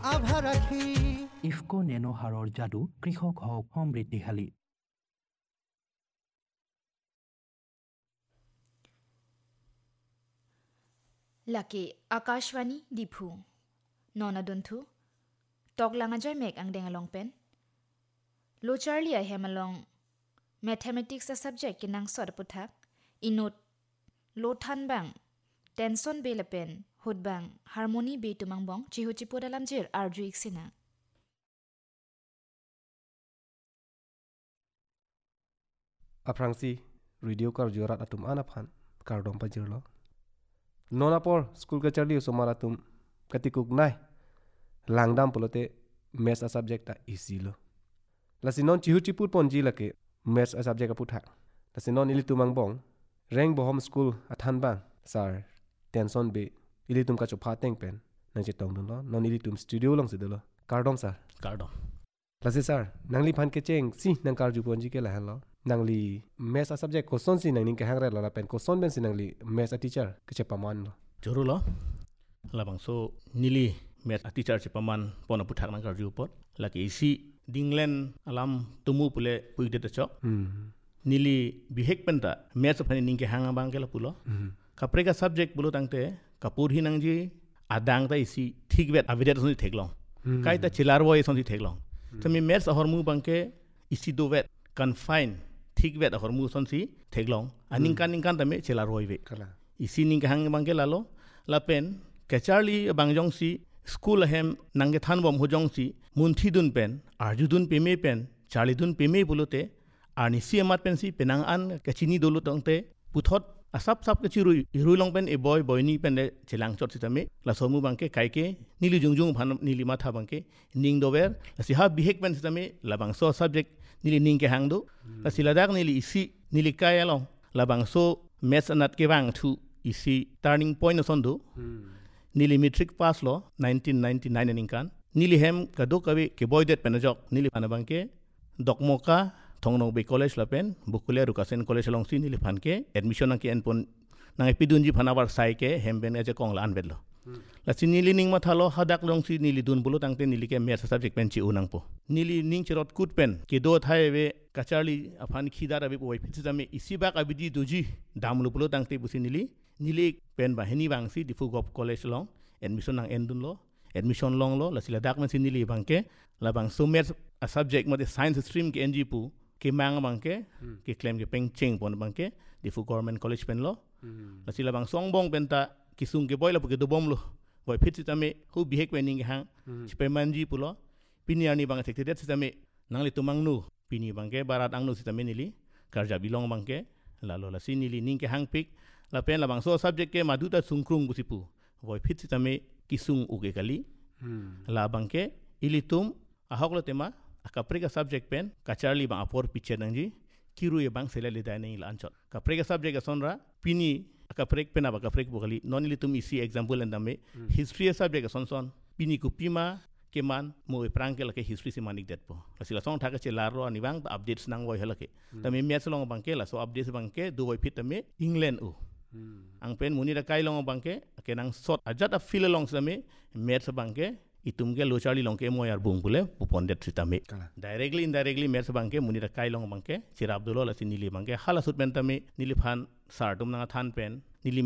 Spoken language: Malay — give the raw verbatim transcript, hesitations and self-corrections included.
আভা রাখি ইফকো নেনো হাৰৰ যাদু কৃষক হওক সমৃদ্ধিশালী। Laki Akashwani Dipu Nona Duntu Tok Langajar Mek Ang Dengalong Pen Lo Charlie I Hemalong Mathematics a subject kinang sod puthak inot lo than bang tension be la pen hot bang harmony be tumang bong chihu chipo dalam jir arju iksina Aprangsi radio kar jurat atum anaphan kar dom pajirlo nona por school ka charli somara tum katikuk nai langdam polote mes a subject ta easy lo lasinon chihu chiput ponji lake mes a subject ka putha lasinon ili tumang bong reng bohom school athan bang sar tension be ili tum ka chopha teng pen nang che tong dun lo non ili tum studio long se de lo kardom sar kardom lasi sar nangli phan ke cheng si nang kar ju ponji ke la han lo nangli mes a subject ko son si nang ning ke hang re la pen ko son ben si nangli mes a teacher ke che paman lo juru lo labang so nili mes a teacher che paman pona puthak nang kar ju pot laki isi dinglen alam tumu pule puide ta chok nili bihek penta mes phani ning ke hang bang ke la pulo kapre ka subject bulu tangte kapur hi nang ji adang ta isi thik bet avidet soni theklong kai ta chilar boy soni theklong tami mes hormu bangke isi do vet confine thik vet hormu sonsi theklong aning kan ning kan tame chilar boy ve isi ning hang bangke lalo lapen kecharli bangjong si school hem nangge than bom hojong si munthi dun pen arjudun peme pen charli dun peme bulote ani si amat pen si penang an kachini dolu tongte puthot asap sap ke chiru irui long pen e boy boy ni pen de chelang chot sitame la somu bangke kaike nili jungjung phan nili matha bangke ning dover la si ha bihek pen sitame la bang so subject nili ning ke hang do la si ladak nili isi nili kaya long la bang so mes anat ke bang thu isi turning point son do nili metric pass lo nineteen ninety-nine ning kan nili hem kado kawe ke boy det penajok nili pana bangke dokmoka thongnong be college la pen bukule rukasen college long si nili phanke admission ang ke enpon nang epidunji phanabar sai ke hemben eje kong la anbet lo la si nili ning ma thalo hadak long si nili dun bulu tangte nili ke mer subject pen chi unang po nili ning chirot kut pen ke do thai we kacharli afan khidar abi boy phitame isi bak abidi doji damlu bulu tangte busi nili nili pen ba heni bang si difu gop college long admission ang endun lo admission long lo la sila dak man si nili bangke la bang so mer a subject mo de science stream ke ng pu ke mang bangke ke claim ke peng cheng pon bangke difu government college pen lo la sila bang song bong penta kisung ke boy la ke do bom lo boy phit sitame hu bihek wening hang chipe manji pulo pini ani bang thek det sitame nangli tumang nu pini bangke barat ang nu sitame nili karja bilong bangke la lo la si nili ning ke hang pik la pen la bang so subject ke maduta sungkrung busipu boy phit sitame kisung uge kali la bangke ilitum ahok lo tema akaprega subject pen kacharli bang apor piche nangji kiru ye bang selali dai nei la anchot kaprega subject sonra pini akapreg pen aba kapreg bokali non ilitum isi example endame history subject son son pini ku pima keman mo prangkel ke history si manik det po asila song thaka che laro ani bang updates nang boy helake tame mes long bangke la so updates bangke du boy fit tame england u ang pen muni da kai long bangke ke nang sot ajat a fil long same mes bangke itum ke lo charli long ke mo yar bung pule pupondet sitame directly indirectly mes bangke muni da kai long bangke sir abdullah la sinili bangke hala sut pen tame nili phan sartum nang than pen